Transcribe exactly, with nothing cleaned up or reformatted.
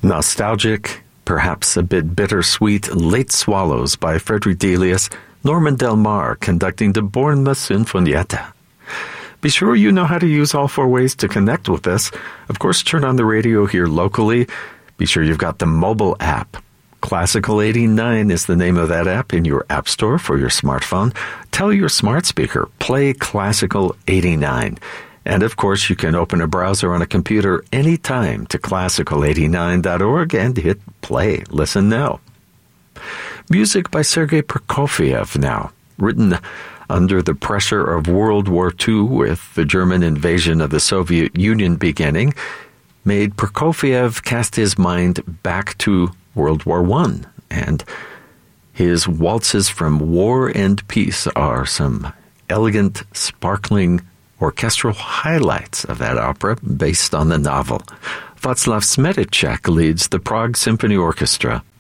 Nostalgic, perhaps a bit bittersweet, Late Swallows by Frederick Delius, Norman Del Mar conducting the Bournemouth Sinfonietta. Be sure you know how to use all four ways to connect with us. Of course, turn on the radio here locally. Be sure you've got the mobile app. Classical eighty-nine is the name of that app in your app store for your smartphone. Tell your smart speaker, play Classical eighty-nine. And of course, you can open a browser on a computer anytime to classical eighty-nine dot org and hit play. Listen now. Music by Sergei Prokofiev now, written under the pressure of World War Two with the German invasion of the Soviet Union beginning, made Prokofiev cast his mind back to World War One, and his waltzes from War and Peace are some elegant, sparkling orchestral highlights of that opera based on the novel. Václav Smetacek leads the Prague Symphony Orchestra.